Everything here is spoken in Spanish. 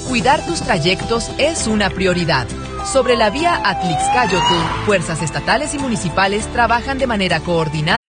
Cuidar tus trayectos es una prioridad. Sobre la vía Atlixcáyotl, fuerzas estatales y municipales trabajan de manera coordinada